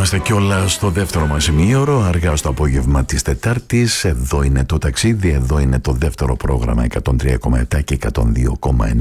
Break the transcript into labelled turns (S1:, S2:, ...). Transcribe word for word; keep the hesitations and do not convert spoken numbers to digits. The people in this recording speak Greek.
S1: Είμαστε κιόλα στο δεύτερο μας ημίωρο, αργά στο απόγευμα της Τετάρτης. Εδώ είναι το ταξίδι, εδώ είναι το δεύτερο πρόγραμμα εκατόν τρία κόμμα επτά και εκατόν δύο κόμμα εννιά.